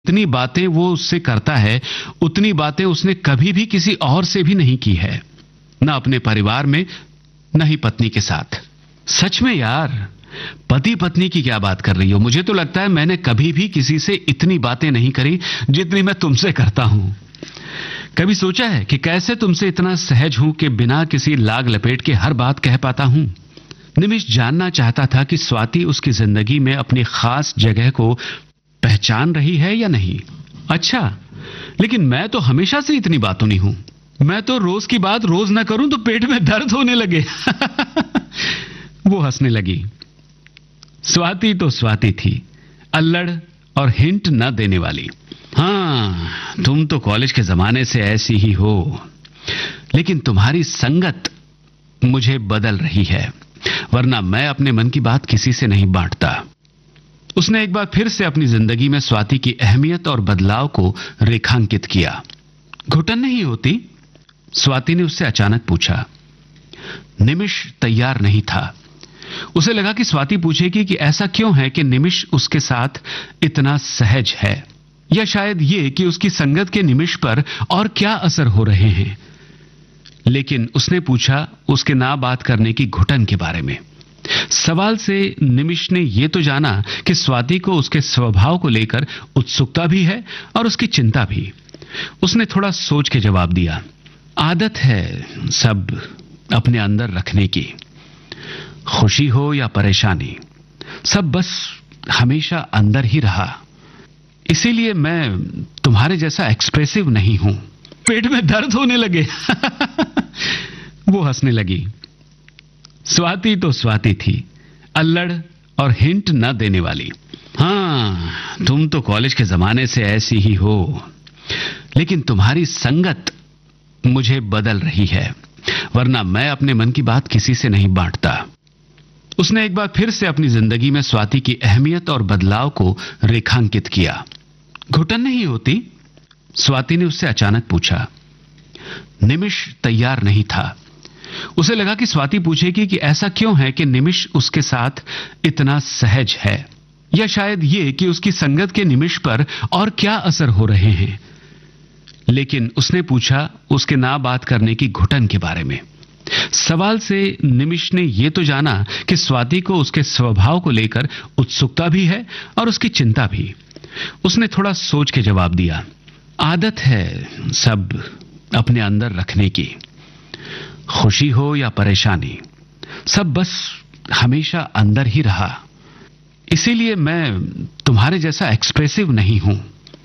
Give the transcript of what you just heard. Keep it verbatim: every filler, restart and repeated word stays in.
जितनी बातें वो उससे करता है उतनी बातें उसने कभी भी किसी और से भी नहीं की है, ना अपने परिवार में, ना ही पत्नी के साथ। सच में यार, पति पत्नी की क्या बात कर रही हो? मुझे तो लगता है मैंने कभी भी किसी से इतनी बातें नहीं करी जितनी मैं तुमसे करता हूं। कभी सोचा है कि कैसे तुमसे इतना सहज हूं कि बिना किसी लाग लपेट के हर बात कह पाता हूं? निमिष जानना चाहता था कि स्वाति उसकी जिंदगी में अपनी खास जगह को पहचान रही है या नहीं। अच्छा, लेकिन मैं तो हमेशा से इतनी बातूनी हूं। मैं तो रोज की बात रोज ना करूं तो पेट में दर्द होने लगे। वो हंसने लगी। स्वाति तो स्वाति थी, अल्लड़ और हिंट न देने वाली। हाँ, तुम तो कॉलेज के जमाने से ऐसी ही हो, लेकिन तुम्हारी संगत मुझे बदल रही है, वरना मैं अपने मन की बात किसी से नहीं बांटता। उसने एक बार फिर से अपनी जिंदगी में स्वाति की अहमियत और बदलाव को रेखांकित किया। घुटन नहीं होती? स्वाति ने उससे अचानक पूछा। निमिष तैयार नहीं था। उसे लगा कि स्वाति पूछेगी कि ऐसा क्यों है कि निमिष उसके साथ इतना सहज है, या शायद ये कि उसकी संगत के निमिष पर और क्या असर हो रहे हैं। लेकिन उसने पूछा उसके ना बात करने की घुटन के बारे में। सवाल से निमिष ने यह तो जाना कि स्वाति को उसके स्वभाव को लेकर उत्सुकता भी है और उसकी चिंता भी। उसने थोड़ा सोच के जवाब दिया, आदत है सब अपने अंदर रखने की। खुशी हो या परेशानी, सब बस हमेशा अंदर ही रहा। इसीलिए मैं तुम्हारे जैसा एक्सप्रेसिव नहीं हूं। पेट में दर्द होने लगे। वो हंसने लगी। स्वाति तो स्वाति थी, अल्लड़ और हिंट न देने वाली। हाँ, तुम तो कॉलेज के जमाने से ऐसी ही हो, लेकिन तुम्हारी संगत मुझे बदल रही है, वरना मैं अपने मन की बात किसी से नहीं बांटता। उसने एक बार फिर से अपनी जिंदगी में स्वाति की अहमियत और बदलाव को रेखांकित किया। घुटन नहीं होती? स्वाति ने उससे अचानक पूछा। निमिष तैयार नहीं था। उसे लगा कि स्वाति पूछेगी कि ऐसा क्यों है कि निमिष उसके साथ इतना सहज है, या शायद ये कि उसकी संगत के निमिष पर और क्या असर हो रहे हैं। लेकिन उसने पूछा उसके ना बात करने की घुटन के बारे में। सवाल से निमिष ने यह तो जाना कि स्वाति को उसके स्वभाव को लेकर उत्सुकता भी है और उसकी चिंता भी। उसने थोड़ा सोच के जवाब दिया, आदत है सब अपने अंदर रखने की। खुशी हो या परेशानी, सब बस हमेशा अंदर ही रहा। इसीलिए मैं तुम्हारे जैसा एक्सप्रेसिव नहीं हूं।